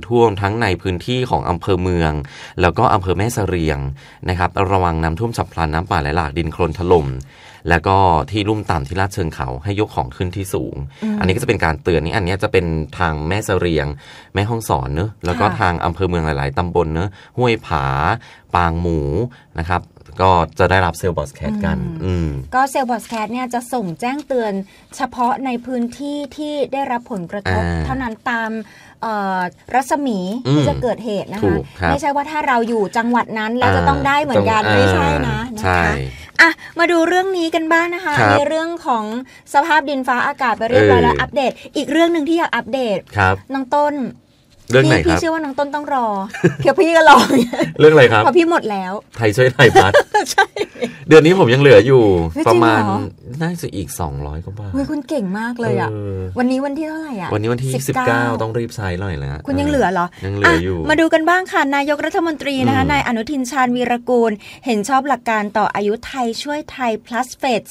ท่วมทั้งในพื้นที่ของอำเภอเมืองแล้วก็อำเภอแม่เสรียงนะครับระวังน้ำท่วมฉับพลันน้ำป่าไหลหลากดินโคลนถล่มแล้วก็ที่ลุ่มต่ำที่ลาดเชิงเขาให้ยกของขึ้นที่สูงอันนี้ก็จะเป็นการเตือนนี่อันนี้จะเป็นทางแม่เสรียงแม่ฮ่องสอนเนอะแล้วก็ทางอำเภอเมืองหลายๆตำบลเนอะห้วยผาปางหมูนะครับก็จะได้รับเซลล์บอสแคทกันก็เซลล์บอสแคทเนี่ยจะส่งแจ้งเตือนเฉพาะในพื้นที่ที่ได้รับผลกระทบเท่านั้นตามรัศมีที่จะเกิดเหตุนะคะไม่ใช่ว่าถ้าเราอยู่จังหวัดนั้นแล้วจะต้องได้เหมือนกันไม่ใช่นะคะมาดูเรื่องนี้กันบ้างนะคะในเรื่องของสภาพดินฟ้าอากาศไปเรียบร้อยแล้วอัปเดตอีกเรื่องนึงที่อยากอัปเดตน้องต้นเรื่องไหนครับพี่เชื่อว่าน้องต้นต้องรอเดี๋ยวพี่ก็รอเรื่องอะไรครับเพราะพี่หมดแล้วไทยช่วยไทยพัฒน์ใช่เดือนนี้ผมยังเหลืออยู่ประมาณน่าจะอีก200กว่าบาทคุณเก่งมากเลยอ่ะวันนี้วันที่เท่าไหร่อ่ะวันนี้วันที่19ต้องรีบใช้หน่อยแล้วคุณยังเหลือเหรอยังเหลืออยู่มาดูกันบ้างค่ะนายกรัฐมนตรีนะคะนายอนุทินชาญวีรกูลเห็นชอบหลักการต่ออายุไทยช่วยไทย plus เฟส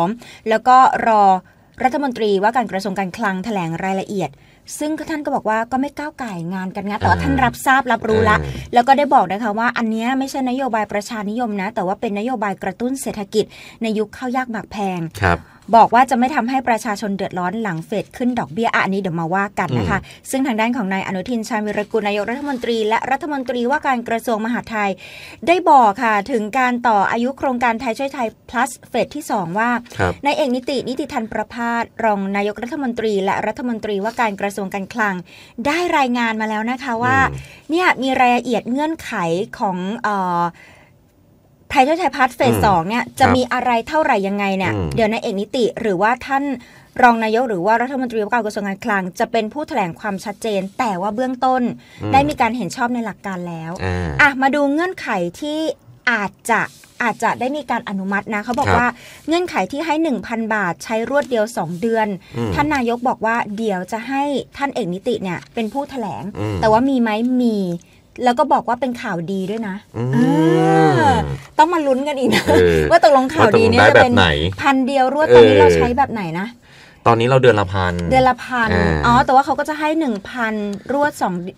2แล้วก็รอรัฐมนตรีว่าการกระทรวงการคลังแถลงรายละเอียดซึ่งท่านก็บอกว่าก็ไม่ก้าวไก่งานกันนะแต่ว่าท่านรับทราบรับรู้ละแล้วก็ได้บอกนะคะว่าอันนี้ไม่ใช่นโยบายประชานิยมนะแต่ว่าเป็นนโยบายกระตุ้นเศรษฐกิจในยุคข้าวยากหมากแพงบอกว่าจะไม่ทำให้ประชาชนเดือดร้อนหลังเฟดขึ้นดอกเบี้ยอันนี้เดี๋ยวมาว่ากันนะคะซึ่งทางด้านของนายอนุทินชาญวีรกูลนายกรัฐมนตรีและรัฐมนตรีว่าการกระทรวงมหาดไทยได้บอกค่ะถึงการต่ออายุโครงการไทยช่วยไทย plus เฟสที่2ว่านายเอกนิติทันประภาสรองนายกรัฐมนตรีและรัฐมนตรีว่าการกระทรวงการคลังได้รายงานมาแล้วนะคะว่าเนี่ยมีรายละเอียดเงื่อนไขของไทยช่วยไทยพาร์ทเฟส 2เนี่ยจะมีอะไรเท่าไหร่ยังไงเนี่ยเดี๋ยวนายเอกนิติหรือว่าท่านรองนายกหรือว่ารัฐมนตรีว่าการกระทรวงการคลังจะเป็นผู้แถลงความชัดเจนแต่ว่าเบื้องต้นได้มีการเห็นชอบในหลักการแล้วมาดูเงื่อนไขที่อาจจะได้มีการอนุมัตินะเขาบอกว่าเงื่อนไขที่ให้ 1,000 บาทใช้รวดเดียว2เดือนท่านนายกบอกว่าเดี๋ยวจะให้ท่านเอกนิติเนี่ยเป็นผู้แถลงแต่ว่ามีไหมมีแล้วก็บอกว่าเป็นข่าวดีด้วยนะต้องมาลุ้นกันอีกนะว่าตกลงข่าวดีเนี่ยจะเป็น1,000 เดียวรวดตอนนี้เราใช้แบบไหนนะตอนนี้เราเดือนละพันแต่ว่าเขาก็จะให้ 1,000 รวด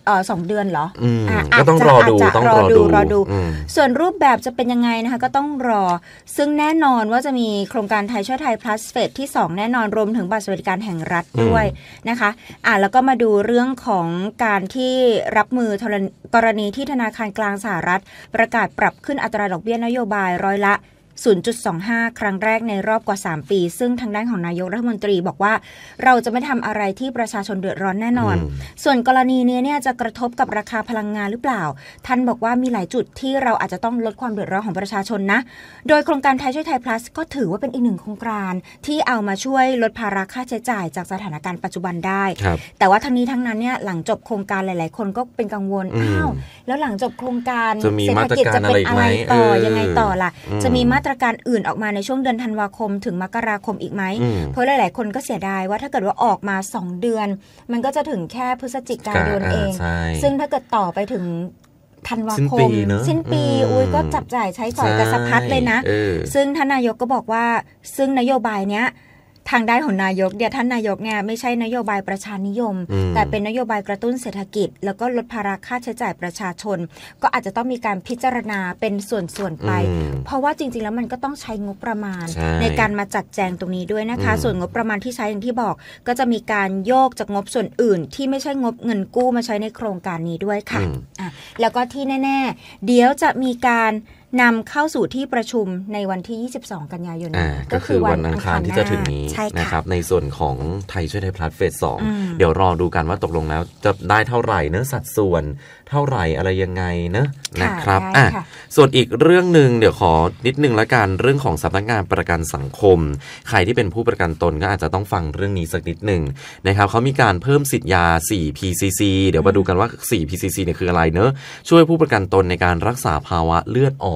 2เดือนเหรอก็ต้องรอดูส่วนรูปแบบจะเป็นยังไงนะคะก็ต้องรอซึ่งแน่นอนว่าจะมีโครงการไทยช่วยไทย plus เฟสที่2แน่นอนรวมถึงบัตรสวัสดิการแห่งรัฐด้วยนะคะแล้วก็มาดูเรื่องของการที่รับมือกรณีที่ธนาคารกลางสหรัฐประกาศปรับขึ้นอัตราดอกเบี้ยนโยบายร้อยละ0.25 ครั้งแรกในรอบกว่า3ปีซึ่งทางด้านของนายกรัฐมนตรีบอกว่าเราจะไม่ทำอะไรที่ประชาชนเดือดร้อนแน่นอนส่วนกรณีนี้เนี่ยจะกระทบกับราคาพลังงานหรือเปล่าท่านบอกว่ามีหลายจุดที่เราอาจจะต้องลดความเดือดร้อนของประชาชนนะโดยโครงการไทยช่วยไทย plus ก็ถือว่าเป็นอีกหนึ่งโครงการที่เอามาช่วยลดภาระค่าใช้จ่ายจากสถานการณ์ปัจจุบันได้แต่ว่าทั้งนี้ทั้งนั้นเนี่ยหลังจบโครงการหลายๆคนก็เป็นกังวลแล้วหลังจบโครงการเศรษฐกิจจะเป็นอะไรต่อยังไงต่อล่ะจะมีมาตรการอื่นออกมาในช่วงเดือนธันวาคมถึงมกราคมอีกไหมเพราะหลายๆคนก็เสียดายว่าถ้าเกิดว่าออกมา2เดือนมันก็จะถึงแค่พฤศจิกายนเองซึ่งถ้าเกิดต่อไปถึงธันวาคมสิ้นปีก็จับจ่ายใช้สอยกันสะพัดเลยนะซึ่งท่านนายกก็บอกว่าซึ่งนโยบายเนี้ยทางด้านของนายกท่านนายกเนี่ยไม่ใช่นโยบายประชานิยมแต่เป็นนโยบายกระตุ้นเศรษฐกิจแล้วก็ลดภาระค่าใช้จ่ายประชาชนก็อาจจะต้องมีการพิจารณาเป็นส่วนๆไปเพราะว่าจริงๆแล้วมันก็ต้องใช้งบประมาณในการมาจัดแจงตรงนี้ด้วยนะคะส่วนงบประมาณที่ใช้อย่างที่บอกก็จะมีการโยกจากงบส่วนอื่นที่ไม่ใช่งบเงินกู้มาใช้ในโครงการนี้ด้วยค่ะแล้วก็ที่แน่ๆเดี๋ยวจะมีการนำเข้าสู่ที่ประชุมในวันที่22กันยายนก็คือวันอังคารที่จะถึงนี้นะครับในส่วนของไทยช่วยไทยพลัสเฟส 2เดี๋ยวรอดูกันว่าตกลงแล้วจะได้เท่าไหร่เนื้อสัดส่วนเท่าไหร่อะไรยังไงนะครับส่วนอีกเรื่องนึงเดี๋ยวขอนิดนึงละกันเรื่องของสำนักงานประกันสังคมใครที่เป็นผู้ประกันตนก็อาจจะต้องฟังเรื่องนี้สักนิดนึงนะครับเขามีการเพิ่มสิทธิ์ยา 4PCC เดี๋ยวมาดูกันว่า 4PCC เนี่ยคืออะไรเนอะช่วยผู้ประกันตนในการรักษาภาวะเลือดออก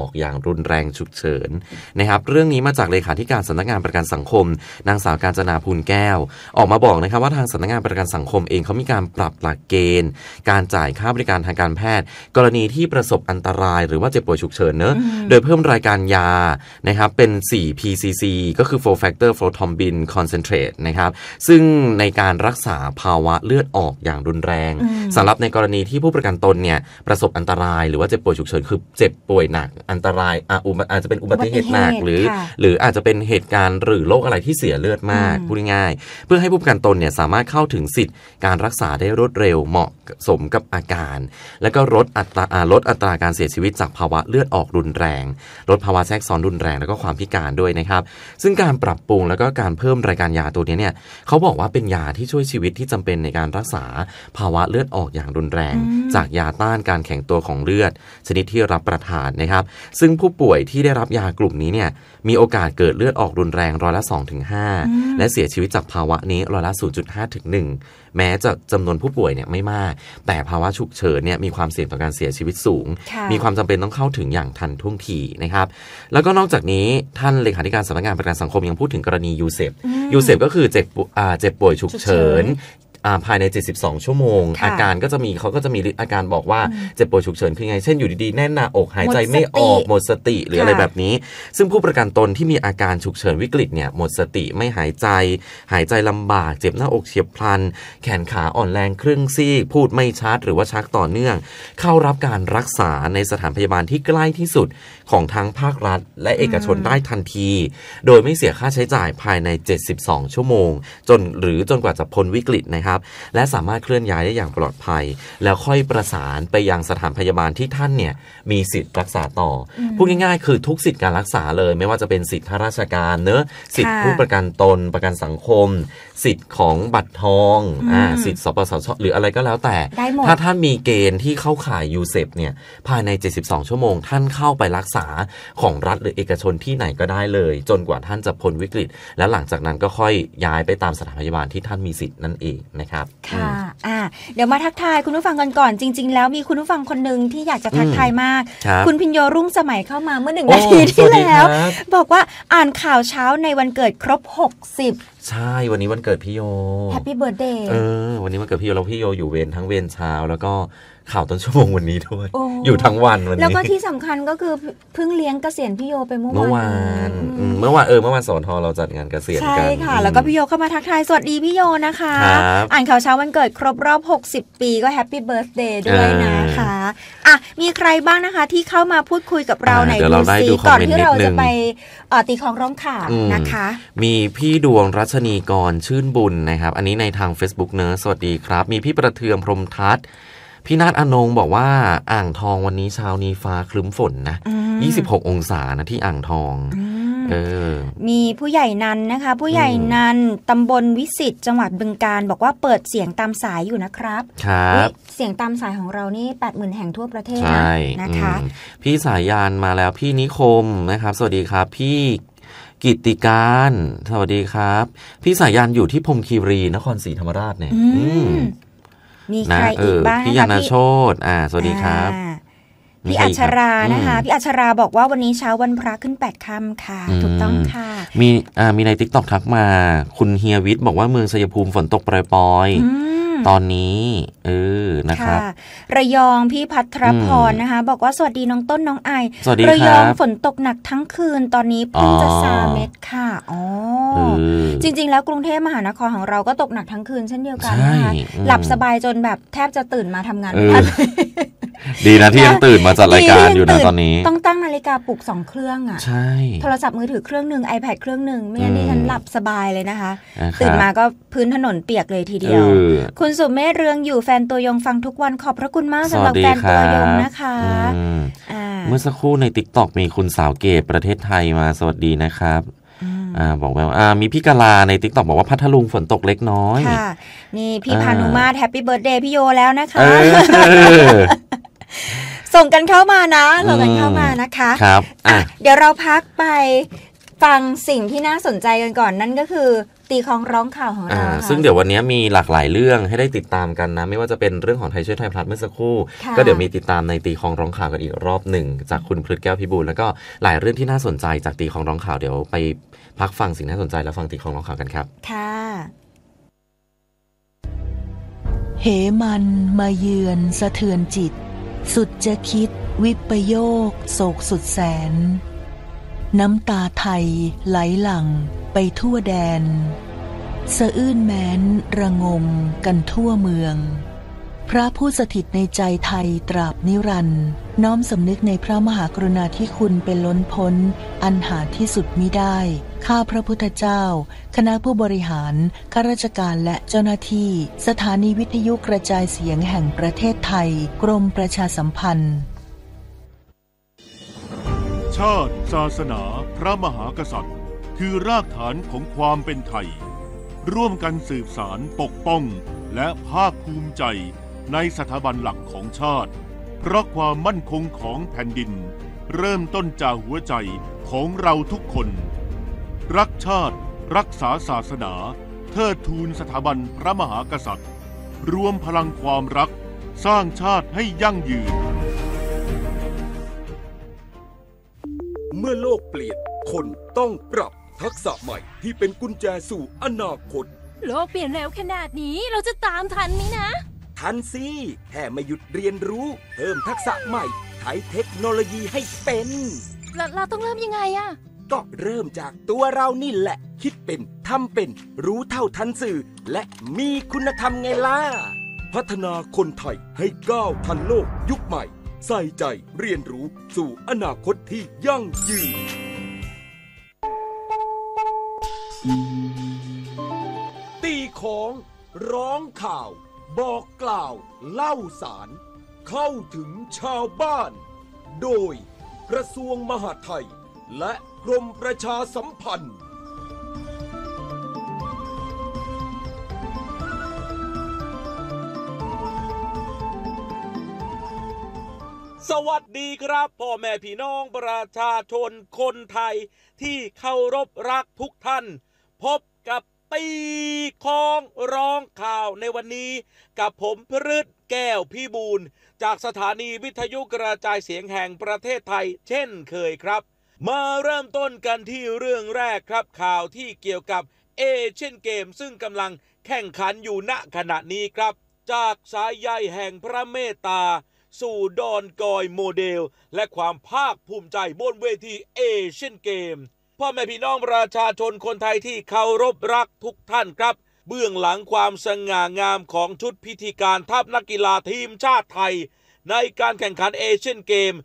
อกอย่างรุนแรงฉุกเฉินนะครับเรื่องนี้มาจากเลขาธิการสำนักงานประกันสังคมนางสาวกาญจนาภูลแก้วออกมาบอกนะครับว่าทางสำนักงานประกันสังคมเองเขามีการปรับหลักเกณฑ์การจ่ายค่าบริการทางการแพทย์กรณีที่ประสบอันตรายหรือว่าเจ็บป่วยฉุกเฉินเนอะโดยเพิ่มรายการยานะครับเป็น4 PCC ก็คือ 4 factor thrombin concentrate นะครับซึ่งในการรักษาภาวะเลือดออกอย่างรุนแรงสำหรับในกรณีที่ผู้ประกันตนเนี่ยประสบอันตรายหรือว่าเจ็บป่วยฉุกเฉินคือเจ็บป่วยหนักอันตรายอาจจะเป็นอุบัติเหตุหนักหรืออาจจะเป็นเหตุการณ์หรือโรคอะไรที่เสียเลือดมากพูดง่ายๆเพื่อให้ผู้ประกันตนเนี่ยสามารถเข้าถึงสิทธิ์การรักษาได้รวดเร็วเหมาะสมกับอาการแล้วก็ลดอัตราการเสียชีวิตจากภาวะเลือดออกรุนแรงลดภาวะแทรกซ้อนรุนแรงแล้วก็ความพิการด้วยนะครับซึ่งการปรับปรุงแล้วก็การเพิ่มรายการยาตัวนี้เนี่ยเขาบอกว่าเป็นยาที่ช่วยชีวิตที่จำเป็นในการรักษาภาวะเลือดออกอย่างรุนแรงจากยาต้านการแข็งตัวของเลือดชนิดที่รับประทานนะครับซึ่งผู้ป่วยที่ได้รับยากลุ่มนี้เนี่ยมีโอกาสเกิดเลือดออกรุนแรงร้อยละ 2-5 และเสียชีวิตจากภาวะนี้ร้อยละ 0.5 ถึง 1 แม้จะจำนวนผู้ป่วยเนี่ยไม่มากแต่ภาวะฉุกเฉินเนี่ยมีความเสี่ยงต่อการเสียชีวิตสูงมีความจำเป็นต้องเข้าถึงอย่างทันท่วงทีนะครับแล้วก็นอกจากนี้ท่านเลขาธิการสำนักงานประกันสังคมยังพูดถึงกรณียูเซฟก็คือเจ็บป่วยฉุกเฉินภายใน72ชั่วโมงอาการก็จะมีเขาก็จะมีอาการบอกว่าเจ็บป่วยฉุกเฉินคือไงเช่นอยู่ดีๆแน่นหน้าอกหายใจไม่ออกหมดสติหรืออะไรแบบนี้ซึ่งผู้ประกันตนที่มีอาการฉุกเฉินวิกฤตเนี่ยหมดสติไม่หายใจลำบากเจ็บหน้าอกเฉียบพลันแขนขาอ่อนแรงครึ่งซีกพูดไม่ชัดหรือว่าชักต่อเนื่องเข้ารับการรักษาในสถานพยาบาลที่ใกล้ที่สุดของทั้งภาครัฐและเอกชนได้ทันทีโดยไม่เสียค่าใช้จ่ายภายใน72ชั่วโมงจนกว่าจะพ้นวิกฤตนะครับและสามารถเคลื่อนย้ายได้อย่างปลอดภัยแล้วค่อยประสานไปยังสถานพยาบาลที่ท่านเนี่ยมีสิทธิ์รักษาต่อพูดง่ายๆคือทุกสิทธิการรักษาเลยไม่ว่าจะเป็นสิทธิข้าราชการเนอะสิทธิผู้ประกันตนประกันสังคมสิทธิ์ของบัตรทองสิทธิ์สปสช.หรืออะไรก็แล้วแต่ถ้าท่านมีเกณฑ์ที่เข้าข่ายยูเซฟเนี่ยภายใน72ชั่วโมงท่านเข้าไปรักษาของรัฐหรือเอกชนที่ไหนก็ได้เลยจนกว่าท่านจะพ้นวิกฤตแล้วหลังจากนั้นก็ค่อยย้ายไปตามสถานพยาบาลที่ท่านมีสิทธิ์นั่นเองนะครับค่ะเดี๋ยวมาทักทายคุณผู้ฟังกันก่อนจริงๆแล้วมีคุณผู้ฟังคนนึงที่อยากจะทักทายมากคุณพิญโยรุ่งสมัยเข้ามาเมื่อ1 นาทีที่แล้วบอกว่าอ่านข่าวเช้าในวันเกิดครบ60 ใช่วันนี้วันเกิดพี่โยแฮปปี้เบิร์ธเดย์วันนี้วันเกิดพี่โยแล้วพี่โยอยู่เวรทั้งเวรเช้าแล้วก็ข่าวต้นชั่วโมงวันนี้ด้วยอยู่ทั้งวันวันนี้แล้วก็ที่สำคัญก็คือเพิ่งเลี้ยงเกษียณพี่โยไปเมื่อวานเมื่อวานสทเราจัดงานเกษียณกันใช่ค่ะแล้วก็พี่โยเข้ามาทักทายสวัสดีพี่โยนะคะอ่านข่าวเช้าวันเกิดครบรอบ60ปีก็แฮปปี้เบิร์ธเดย์ด้วยนะคะมีใครบ้างนะคะที่เข้ามาพูดคุยกับเราในดูซีก่อนที่เราจะไปตีคล้องร้องข่าวนะคะมีพี่ดวงรัชนีกรชื่นบุญนะครับอันนี้ในทาง Facebook เนอะสวัสดีครับมีพี่ประเทืองพรหมทัศน์พี่นาฏอนงบอกว่าอ่างทองวันนี้เช้านี้ฟ้าครึ้มฝนนะ26องศานะที่อ่างทองมีผู้ใหญ่นันนะคะผู้ใหญ่นันตำบลวิสิตจังหวัดบึงกาฬบอกว่าเปิดเสียงตามสายอยู่นะครับเสียงตามสายของเรานี่ 80,000 แห่งทั่วประเทศนะคะพี่สายยานมาแล้วพี่นิคมนะครับสวัสดีครับพี่กิตติการสวัสดีครับพี่สายยานอยู่ที่พรหมคีรีนครศรีธรรมราชเนี่ยมีใครอีกบ้างพี่ยานาโชติสวัสดีครับพี่อัชรานะคะพี่อัชราบอกว่าวันนี้เช้าวันพระขึ้น8ค่ำค่ะถูกต้องค่ะมีใน TikTok ทักมาคุณเฮียวิทย์บอกว่าเมืองชัยภูมิฝนตกปรอยๆตอนนี้นะครับระยองพี่พัทรพรนะคะบอกว่าสวัสดีน้องต้นน้องไอระยองฝนตกหนักทั้งคืนตอนนี้เพิ่งจะ3 เมตรค่ะจริงๆแล้วกรุงเทพมหานครของเราก็ตกหนักทั้งคืนเช่นเดียวกันนะคะหลับสบายจนแบบแทบจะตื่นมาทำงานไม่ทันดีนะที่ยังตื่นมาจัดรายการอยู่นะตอนนี้ต้องตั้งนาฬิกาปลุก2 เครื่องใช่โทรศัพท์มือถือเครื่องนึง iPad เครื่องนึงไม่งั้นดิฉันหลับสบายเลยนะคะตื่นมาก็พื้นถนนเปียกเลยทีเดียวคุณสุเมธเรืองอยู่แฟนตัวยงฟังทุกวันขอบพระคุณมากสำหรับแฟนตัวยงนะคะเมื่อสักครู่ใน TikTok มีคุณสาวเกตประเทศไทยมาสวัสดีนะครับบอกว่ามีพี่กาลาใน TikTok บอกว่าพัทลุงฝนตกเล็กน้อยค่ะนี่พี่พานุมาศแฮปปี้เบิร์ธเดย์พี่โยแล้วนะคะส่งกันเข้ามานะส่งกันเข้ามานะคะครับเดี๋ยวเราพักไปฟังสิ่งที่น่าสนใจกันก่อนนั่นก็คือตีของร้องข่าวของเราซึ่งเดี๋ยววันนี้มีหลากหลายเรื่องให้ได้ติดตามกันนะไม่ว่าจะเป็นเรื่องของไทยช่วยไทยพลัสเมื่อสักครู่ก็เดี๋ยวมีติดตามในตีของร้องข่าวกันอีกรอบหนึ่งจากคุณพฤทธิ์แก้วพิบูลแล้วก็หลายเรื่องที่น่าสนใจจากตีของร้องข่าวเดี๋ยวไปพักฟังสิ่งน่าสนใจแล้วฟังตีของร้องข่าวกันครับค่ะเหมันมาเยือนสะเทือนจิตสุดจะคิดวิปโยคโศกสุดแสนน้ำตาไทยไหลหลั่งไปทั่วแดนสะอื้นแม้นระงมกันทั่วเมืองพระผู้สถิตในใจไทยตราบนิรันดร์น้อมสำนึกในพระมหากรุณาธิคุณเป็นล้นพ้นอันหาที่สุดมิได้ข้าพระพุทธเจ้าคณะผู้บริหารข้าราชการและเจ้าหน้าที่สถานีวิทยุกระจายเสียงแห่งประเทศไทยกรมประชาสัมพันธ์ชาติศาสนาพระมหากษัตริย์คือรากฐานของความเป็นไทยร่วมกันสืบสานปกป้องและภาคภูมิใจในสถาบันหลักของชาติเพราะความมั่นคงของแผ่นดินเริ่มต้นจากหัวใจของเราทุกคนรักชาติรักษาศาสนาเทิดทูนสถาบันพระมหากษัตริย์รวมพลังความรักสร้างชาติให้ยั่งยืนเมื่อโลกเปลี่ยนคนต้องปรับทักษะใหม่ที่เป็นกุญแจสู่อนาคตโลกเปลี่ยนเร็วขนาดนี้เราจะตามทันไหมนะทันสิแค่ไม่หยุดเรียนรู้เพิ่มทักษะใหม่ใช้เทคโนโลยีให้เป็นเราต้องเริ่มยังไงอะก็เริ่มจากตัวเรานี่แหละคิดเป็นทำเป็นรู้เท่าทันสื่อและมีคุณธรรมไงล่ะพัฒนาคนไทยให้ก้าวทันโลกยุคใหม่ใส่ใจเรียนรู้สู่อนาคตที่ยั่งยืนตีของร้องข่าวบอกกล่าวเล่าสารเข้าถึงชาวบ้านโดยกระทรวงมหาดไทยและกรมประชาสัมพันธ์สวัสดีครับพ่อแม่พี่น้องประชาชนคนไทยที่เคารพรักทุกท่านพบกับตีของร้องข่าวในวันนี้กับผมพฤทธิ์แก้วพิบูลจากสถานีวิทยุกระจายเสียงแห่งประเทศไทยเช่นเคยครับมาเริ่มต้นกันที่เรื่องแรกครับข่าวที่เกี่ยวกับเอเชียนเกมซึ่งกำลังแข่งขันอยู่ณขณะนี้ครับจากสายใยแห่งพระเมตตาสู่ดอนกอยโมเดลและความภาคภูมิใจบนเวทีเอเชียนเกมพ่อแม่พี่น้องประชาชนคนไทยที่เคารพรักทุกท่านครับเบื้องหลังความสง่างามของชุดพิธีการทัพนักกีฬาทีมชาติไทยในการแข่งขันเอเชียนเกม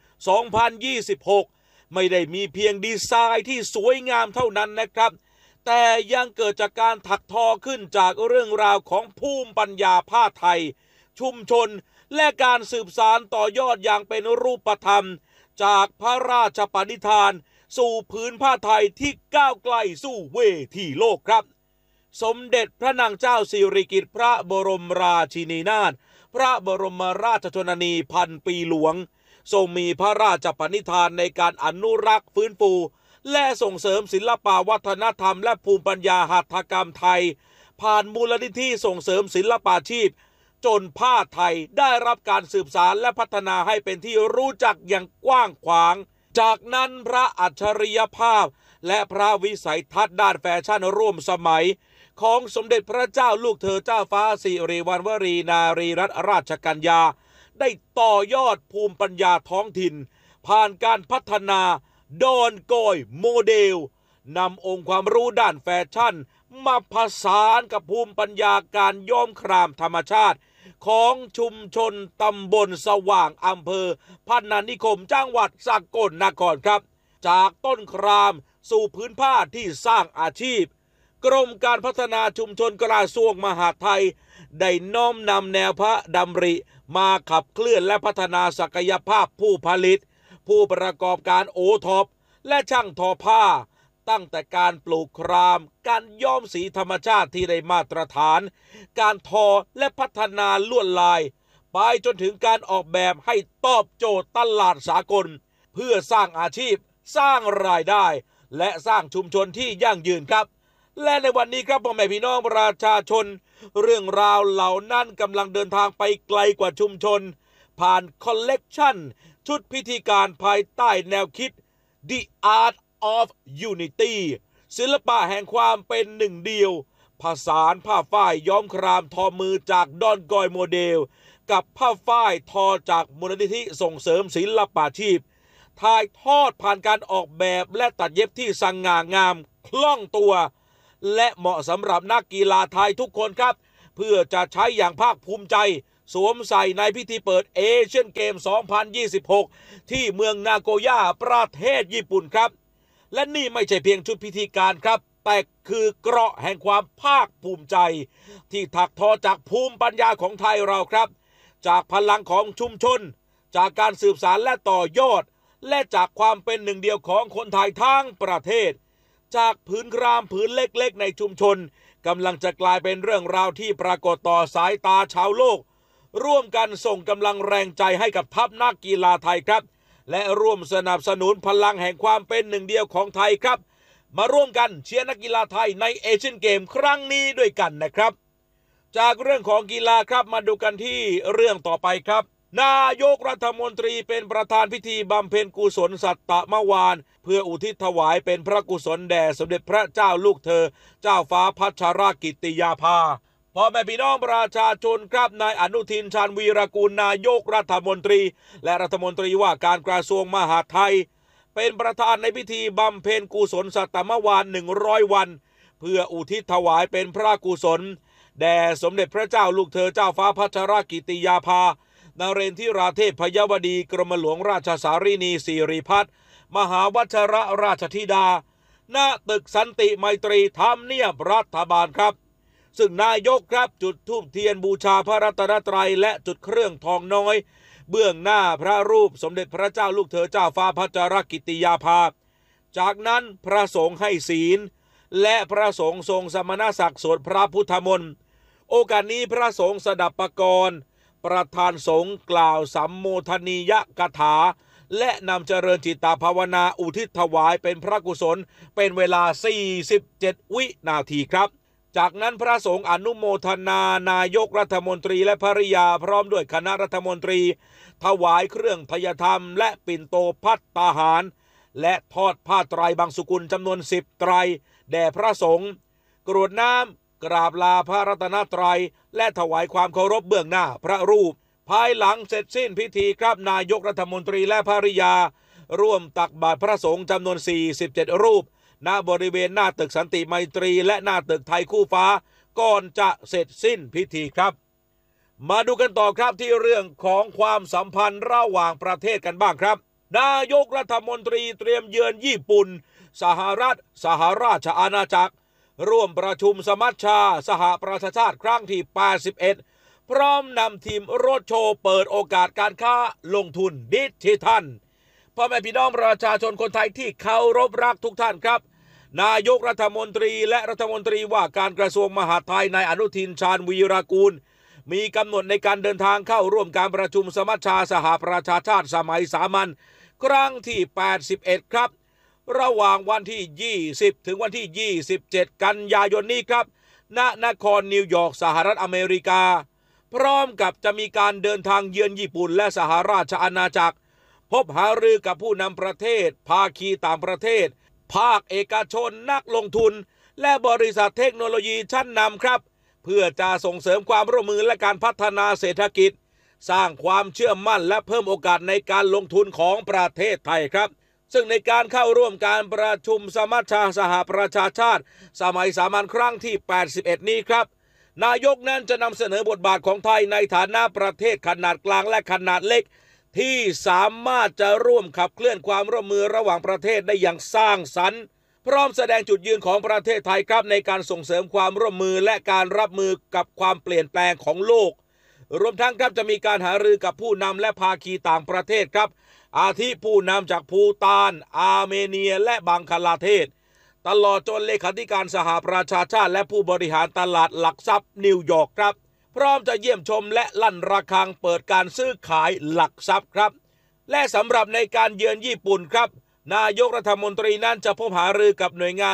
2026 ไม่ได้มีเพียงดีไซน์ที่สวยงามเท่านั้นนะครับแต่ยังเกิดจากการถักทอขึ้นจากเรื่องราวของภูมิปัญญาผ้าไทยชุมชนและการสืบสานต่อยอดอย่างเป็นรูปธรรมจากพระราชปณิธานสู่ผืนผ้าไทยที่ก้าวไกลสู่เวทีโลกครับสมเด็จพระนางเจ้าสิริกิติ์พระบรมราชินีนาถพระบรมราชชนนีพันปีหลวงทรงมีพระราชปณิธานในการอนุรักษ์ฟื้นฟูและส่งเสริมศิลปวัฒนธรรมและภูมิปัญญาหัตถกรรมไทยผ่านมูลนิธิส่งเสริมศิลปาชีพจนผ้าไทยได้รับการสืบสานและพัฒนาให้เป็นที่รู้จักอย่างกว้างขวางจากนั้นพระอัจฉริยภาพและพระวิสัยทัศน์ด้านแฟชั่นร่วมสมัยของสมเด็จพระเจ้าลูกเธอเจ้าฟ้าสิริวัณวรีนารีรัตนราชกัญญาได้ต่อยอดภูมิปัญญาท้องถิ่นผ่านการพัฒนาดอนกอยโมเดลนำองค์ความรู้ด้านแฟชั่นมาผสานกับภูมิปัญญาการย้อมครามธรรมชาติของชุมชนตำบลสว่างอำเภอพนัสนิคมจังหวัดสกลนครครับจากต้นครามสู่พื้นผ้าที่สร้างอาชีพกรมการพัฒนาชุมชนกระทรวงมหาดไทยได้น้อมนำแนวพระดำริมาขับเคลื่อนและพัฒนาศักยภาพผู้ผลิตผู้ประกอบการโอท็อปและช่างทอผ้าตั้งแต่การปลูกครามการย้อมสีธรรมชาติที่ได้มาตรฐานการทอและพัฒนาลวดลายไปจนถึงการออกแบบให้ตอบโจทย์ตลาดสากลเพื่อสร้างอาชีพสร้างรายได้และสร้างชุมชนที่ยั่งยืนครับและในวันนี้ครับพ่อแม่พี่น้องประชาชนเรื่องราวเหล่านั้นกำลังเดินทางไปไกลกว่าชุมชนผ่านคอลเลกชันชุดพิธีการภายใต้แนวคิด The Art of Unity ศิลปะแห่งความเป็นหนึ่งเดียวผสานผ้าฝ้ายย้อมครามทอมือจากดอนกอยโมเดลกับผ้าฝ้ายทอจากมูลนิธิส่งเสริมศิลปาชีพถ่ายทอดผ่านการออกแบบและตัดเย็บที่สง่างามคล่องตัวและเหมาะสำหรับนักกีฬาไทยทุกคนครับเพื่อจะใช้อย่างภาคภูมิใจสวมใส่ในพิธีเปิดเอเชียนเกม 2026 ที่เมืองนาโกย่าประเทศญี่ปุ่นครับและนี่ไม่ใช่เพียงชุดพิธีการครับแต่คือเกราะแห่งความภาคภูมิใจที่ถักทอจากภูมิปัญญาของไทยเราครับจากพลังของชุมชนจากการสืบสานและต่อยอดและจากความเป็นหนึ่งเดียวของคนไทยทั้งประเทศจากผืนครามผืนเล็กๆในชุมชนกำลังจะกลายเป็นเรื่องราวที่ปรากฏต่อสายตาชาวโลกร่วมกันส่งกำลังแรงใจให้กับทัพนักกีฬาไทยครับและร่วมสนับสนุนพลังแห่งความเป็นหนึ่งเดียวของไทยครับมาร่วมกันเชียร์นักกีฬาไทยในเอเชียนเกมครั้งนี้ด้วยกันนะครับจากเรื่องของกีฬาครับมาดูกันที่เรื่องต่อไปครับนายกรัฐมนตรีเป็นประธานพิธีบำเพ็ญกุศลสัตตมวานเพื่ออุทิศถวายเป็นพระกุศลแด่สมเด็จพระเจ้าลูกเธอเจ้าฟ้าพัชรกิติยาภาพ่อแม่พี่น้องประชาชนครับนายอนุทินชาญวีรกูลนายกรัฐมนตรีและรัฐมนตรีว่าการกระทรวงมหาดไทยเป็นประธานในพิธีบำเพ็ญกุศลสัตตมวาน100 วันเพื่ออุทิศถวายเป็นพระกุศลแด่สมเด็จพระเจ้าลูกเธอเจ้าฟ้าพัชรกิติยาภานเรนทิราเทพพยวดีกรมหลวงราชสารินีสิริพัฒน์มหาวชรราชธิดาณตึกสันติไมตรีทำเนียบรัฐบาลครับซึ่งนายกครับจุดธูปเทียนบูชาพระรัตนตรัยและจุดเครื่องทองน้อยเบื้องหน้าพระรูปสมเด็จพระเจ้าลูกเธอเจ้าฟ้าพัชรกิติยาภาจากนั้นพระสงฆ์ให้ศีลและพระสงฆ์ทรงสมณศักดิ์สวดพระพุทธมนต์โอกาสนี้พระสงฆ์สดับปกรณ์ประธานสงฆ์กล่าวสัมโมทนียกถาและนำเจริญจิตตภาวนาอุทิศถวายเป็นพระกุศลเป็นเวลา47 วินาทีครับจากนั้นพระสงฆ์อนุโมทนานายกรัฐมนตรีและภริยาพร้อมด้วยคณะรัฐมนตรีถวายเครื่องไทยธรรมและปิ่นโตภัตตาหารและทอดผ้าไตรบางสุกุลจำนวน10 ไตรแด่พระสงฆ์กรวดน้ำกราบลาพระรัตนตรัยและถวายความเคารพเบื้องหน้าพระรูปภายหลังเสร็จสิ้นพิธีครับนายกรัฐมนตรีและภริยาร่วมตักบาตรพระสงฆ์จำนวน47 รูปณบริเวณหน้าตึกสันติไมตรีและหน้าตึกไทยคู่ฟ้าก่อนจะเสร็จสิ้นพิธีครับมาดูกันต่อครับที่เรื่องของความสัมพันธ์ระหว่างประเทศกันบ้างครับนายกรัฐมนตรีเตรียมเยือนญี่ปุ่นสหราชอาณาจักรร่วมประชุมสมัชชาสหประชาชาติครั้งที่81พร้อมนำทีมโรดโชว์เปิดโอกาสการค้าลงทุนดิจิทัลพ่อแม่พี่น้องประชาชนคนไทยที่เคารพรักทุกท่านครับนายกรัฐมนตรีและรัฐมนตรีว่าการกระทรวงมหาดไทยนายอนุทินชาญวีรกูลมีกำหนดในการเดินทางเข้าร่วมการประชุมสมัชชาสหประชาชาติสมัยสามัญครั้งที่81ครับระหว่างวันที่20ถึงวันที่27กันยายนนี้ครับณนครนิวยอร์กสหรัฐอเมริกาพร้อมกับจะมีการเดินทางเยือนญี่ปุ่นและสหราชอาณาจักรพบหารือกับผู้นำประเทศภาคีต่างประเทศภาคเอกชนนักลงทุนและบริษัทเทคโนโลยีชั้นนำครับเพื่อจะส่งเสริมความร่วมมือและการพัฒนาเศรษฐกิจสร้างความเชื่อมั่นและเพิ่มโอกาสในการลงทุนของประเทศไทยครับซึ่งในการเข้าร่วมการประชุมสมัชชาสหประชาชาติสมัยสามัญครั้งที่81นี้ครับนายกนั้นจะนำเสนอบทบาทของไทยในฐานะประเทศขนาดกลางและขนาดเล็กที่สามารถจะร่วมขับเคลื่อนความร่วมมือระหว่างประเทศได้อย่างสร้างสรรค์พร้อมแสดงจุดยืนของประเทศไทยครับในการส่งเสริมความร่วมมือและการรับมือกับความเปลี่ยนแปลงของโลกรวมทั้งครับจะมีการหารือกับผู้นำและภาคีต่างประเทศครับอาทิผู้นำจากภูฏานอาร์เมเนียและบังคลาเทศตลอดจนเลขาธิการสหประชาชาติและผู้บริหารตลาดหลักทรัพย์นิวยอร์กครับพร้อมจะเยี่ยมชมและลั่นระฆังเปิดการซื้อขายหลักทรัพย์ครับและสำหรับในการเยือนญี่ปุ่นครับนายกรัฐมนตรีนั้นจะพบหารือกับหน่วยงานและ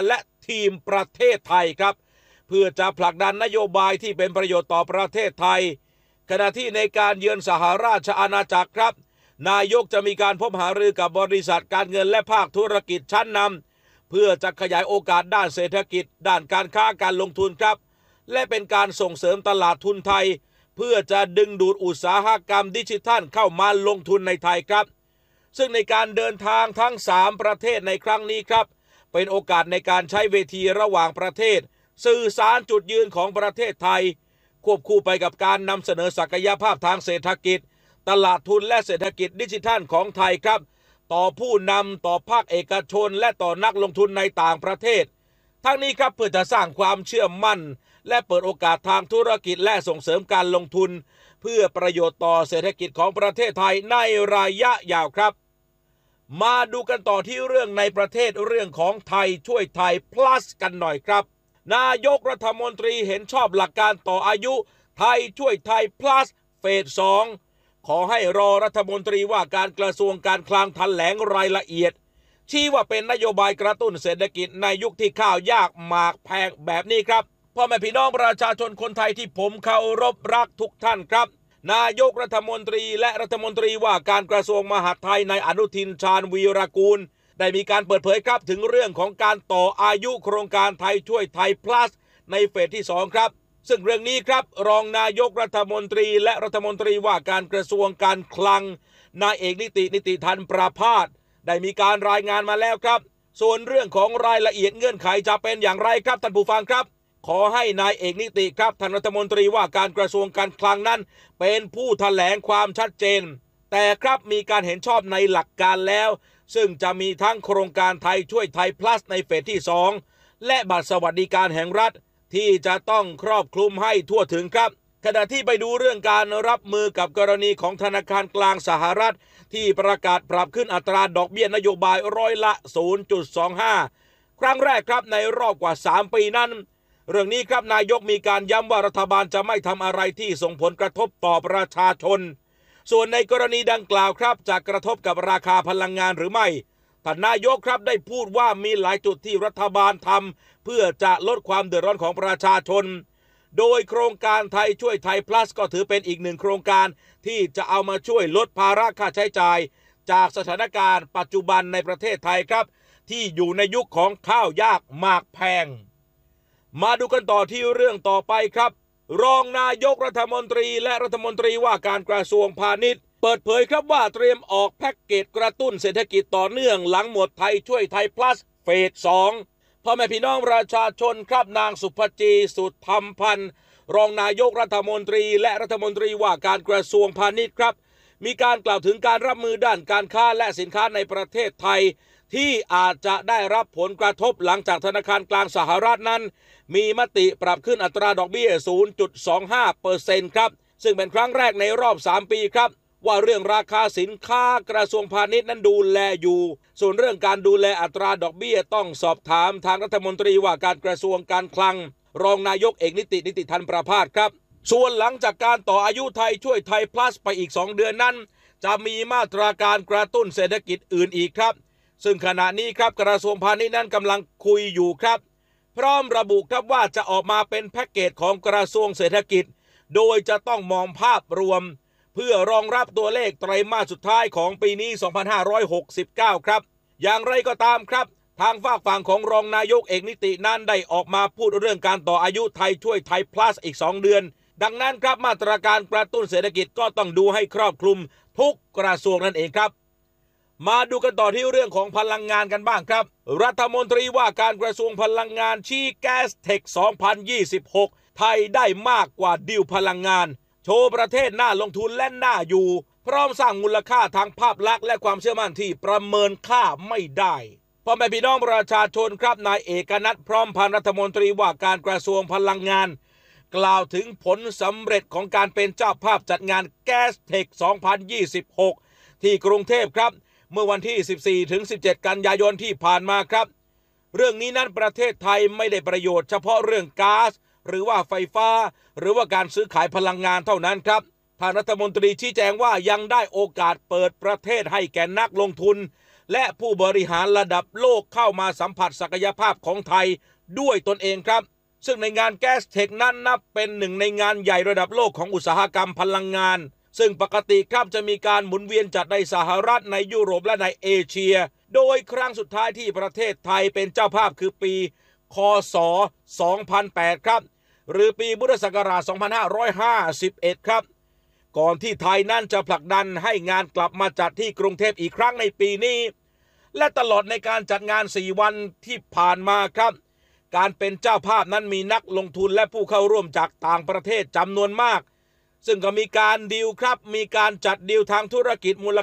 ทีมประเทศไทยครับเพื่อจะผลักดันนโยบายที่เป็นประโยชน์ต่อประเทศไทยขณะที่ในการเยือนสหราชอาณาจักรครับนายกจะมีการพบหารือกับบริษัทการเงินและภาคธุรกิจชั้นนำเพื่อจะขยายโอกาสด้านเศรษฐกิจด้านการค้าการลงทุนครับและเป็นการส่งเสริมตลาดทุนไทยเพื่อจะดึงดูดอุตสาหกรรมดิจิทัลเข้ามาลงทุนในไทยครับซึ่งในการเดินทางทั้ง3ประเทศในครั้งนี้ครับเป็นโอกาสในการใช้เวทีระหว่างประเทศสื่อสารจุดยืนของประเทศไทยควบคู่ไปกับการนำเสนอศักยภาพทางเศรษฐกิจตลาดทุนและเศรษฐกิจดิจิทัลของไทยครับต่อผู้นำต่อภาคเอกชนและต่อนักลงทุนในต่างประเทศทั้งนี้ครับเพื่อจะสร้างความเชื่อมั่นและเปิดโอกาสทางธุรกิจและส่งเสริมการลงทุนเพื่อประโยชน์ต่อเศรษฐกิจของประเทศไทยในระยะยาวครับมาดูกันต่อที่เรื่องในประเทศเรื่องของไทยช่วยไทย plus กันหน่อยครับนายกรัฐมนตรีเห็นชอบหลักการต่ออายุไทยช่วยไทย plus เฟส 2ขอให้รอรัฐมนตรีว่าการกระทรวงการคลังแถลงรายละเอียดชี้ว่าเป็นนโยบายกระตุ้นเศรษฐกิจในยุคที่ข้าวยากหมากแพงแบบนี้ครับพ่อแม่พี่น้องประชาชนคนไทยที่ผมเคารพรักทุกท่านครับนายกรัฐมนตรีและรัฐมนตรีว่าการกระทรวงมหาดไทยนายอนุทินชาญวีรกูลได้มีการเปิดเผยครับถึงเรื่องของการต่ออายุโครงการไทยช่วยไทย plus ในเฟสที่2ครับซึ่งเรื่องนี้ครับรองนายกรัฐมนตรีและรัฐมนตรีว่าการกระทรวงการคลังนายเอกนิติธันประภาสได้มีการรายงานมาแล้วครับส่วนเรื่องของรายละเอียดเงื่อนไขจะเป็นอย่างไรครับท่านผู้ฟังครับขอให้นายเอกนิติครับท่านรัฐมนตรีว่าการกระทรวงการคลังนั้นเป็นผู้แถลงความชัดเจนแต่ครับมีการเห็นชอบในหลักการแล้วซึ่งจะมีทั้งโครงการไทยช่วยไทย plus ในเฟสที่2และบัตรสวัสดิการแห่งรัฐที่จะต้องครอบคลุมให้ทั่วถึงครับขณะที่ไปดูเรื่องการรับมือกับกรณีของธนาคารกลางสหรัฐที่ประกาศปรับขึ้นอัตราดอกเบี้ยนโยบายร้อยละ 0.25 ครั้งแรกครับในรอบกว่า3ปีนั้นเรื่องนี้ครับนายกมีการย้ำว่ารัฐบาลจะไม่ทำอะไรที่ส่งผลกระทบต่อประชาชนส่วนในกรณีดังกล่าวครับจะกระทบกับราคาพลังงานหรือไม่ท่านนายกครับได้พูดว่ามีหลายจุดที่รัฐบาลทำเพื่อจะลดความเดือดร้อนของประชาชนโดยโครงการไทยช่วยไทย plus ก็ถือเป็นอีกหนึ่งโครงการที่จะเอามาช่วยลดภาระค่าใช้จ่ายจากสถานการณ์ปัจจุบันในประเทศไทยครับที่อยู่ในยุคของข้าวยากหมากแพงมาดูกันต่อที่เรื่องต่อไปครับรองนายกรัฐมนตรีและรัฐมนตรีว่าการกระทรวงพาณิชย์เปิดเผยครับว่าเตรียมออกแพ็กเกจกระตุ้นเศรษฐกิจต่อเนื่องหลังหมวดไทยช่วยไทย plus เฟส 2พ่อแม่พี่น้องประชาชนครับนางสุภจีสุธรรมพันธ์รองนายกรัฐมนตรีและรัฐมนตรีว่าการกระทรวงพาณิชย์ครับมีการกล่าวถึงการรับมือด้านการค้าและสินค้าในประเทศไทยที่อาจจะได้รับผลกระทบหลังจากธนาคารกลางสหรัฐนั้นมีมติปรับขึ้นอัตราดอกเบี้ย 0.25% ครับซึ่งเป็นครั้งแรกในรอบ3ปีครับว่าเรื่องราคาสินค้ากระทรวงพาณิชย์นั้นดูแลอยู่ส่วนเรื่องการดูแลอัตราดอกเบี้ยต้องสอบถามทางรัฐมนตรีว่าการกระทรวงการคลังรองนายกเอกนิติธันประภาสครับส่วนหลังจากการต่ออายุไทยช่วยไทย plus ไปอีก2เดือนนั้นจะมีมาตรการกระตุ้นเศรษฐกิจอื่นอีกครับซึ่งขณะนี้ครับกระทรวงพาณิชย์นั้นกำลังคุยอยู่ครับพร้อมระบุครับว่าจะออกมาเป็นแพ็กเกจของกระทรวงเศรษฐกิจโดยจะต้องมองภาพรวมเพื่อรองรับตัวเลขไตรมาสสุดท้ายของปีนี้ 2569 ครับอย่างไรก็ตามครับทางฝากฝั่งของรองนายกเอกนิตินั้นได้ออกมาพูดเรื่องการต่ออายุไทยช่วยไทย plus อีก2เดือนดังนั้นครับมาตรการกระตุ้นเศรษฐกิจก็ต้องดูให้ครอบคลุมทุกกระทรวงนั่นเองครับมาดูกันต่อที่เรื่องของพลังงานกันบ้างครับรัฐมนตรีว่าการกระทรวงพลังงานชี้แก๊สเทค 2026 ไทยได้มากกว่าดีลพลังงานโชว์ประเทศน่าลงทุนและน่าอยู่พร้อมสร้างมูลค่าทางภาพลักษณ์และความเชื่อมั่นที่ประเมินค่าไม่ได้พ่อแม่พี่น้องประชาชนครับนายเอกนัทพร้อมพันธ์รัฐมนตรีว่าการกระทรวงพลังงานกล่าวถึงผลสำเร็จของการเป็นเจ้าภาพจัดงานแก๊สเทค 2026 ที่กรุงเทพครับเมื่อวันที่ 14-17 กันยายนที่ผ่านมาครับเรื่องนี้นั้นประเทศไทยไม่ได้ประโยชน์เฉพาะเรื่องก๊าซหรือว่าไฟฟ้าหรือว่าการซื้อขายพลังงานเท่านั้นครับท่านรัฐมนตรีชี้แจงว่ายังได้โอกาสเปิดประเทศให้แก่นักลงทุนและผู้บริหารระดับโลกเข้ามาสัมผัสศักยภาพของไทยด้วยตนเองครับซึ่งในงาน Gastech นั้นนับเป็นหนึ่งในงานใหญ่ระดับโลกของอุตสาหกรรมพลังงานซึ่งปกติครับจะมีการหมุนเวียนจัดในสหรัฐในยุโรปและในเอเชียโดยครั้งสุดท้ายที่ประเทศไทยเป็นเจ้าภาพคือปีคศ 2008 ครับหรือปีพุทธศักราช 2551 ครับก่อนที่ไทยนั่นจะผลักดันให้งานกลับมาจัดที่กรุงเทพอีกครั้งในปีนี้และตลอดในการจัดงาน4วันที่ผ่านมาครับการเป็นเจ้าภาพนั้นมีนักลงทุนและผู้เข้าร่วมจากต่างประเทศจำนวนมากซึ่งก็มีการดีลครับมีการจัดดีลทางธุรกิจมูล